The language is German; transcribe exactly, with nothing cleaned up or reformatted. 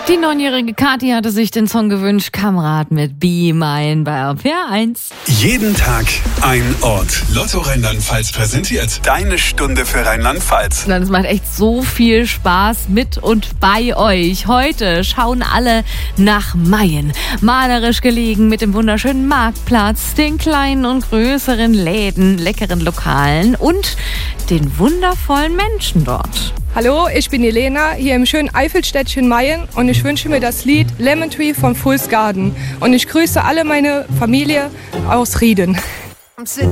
Die neunjährige Kathi hatte sich den Song gewünscht, Kamerad mit Be Mine bei R P R eins. Jeden Tag ein Ort. Lotto Rheinland-Pfalz präsentiert deine Stunde für Rheinland-Pfalz. Es macht echt so viel Spaß mit und bei euch. Heute schauen alle nach Mayen. Malerisch gelegen mit dem wunderschönen Marktplatz, den kleinen und größeren Läden, leckeren Lokalen und den wundervollen Menschen dort. Hallo, ich bin Elena, hier im schönen Eifelstädtchen Mayen und ich wünsche mir das Lied Lemon Tree von Fool's Garden. Und ich grüße alle meine Familie aus Rieden.